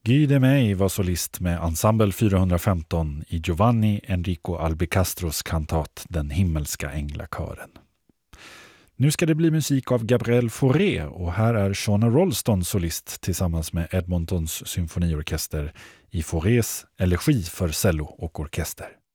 Guy de May var solist med ensemble 415 i Giovanni Enrico Albicastros kantat Den himmelska änglakören. Nu ska det bli musik av Gabriel Fauré och här är Shona Rolston solist tillsammans med Edmontons symfoniorkester i Faurés elegi för cello och orkester.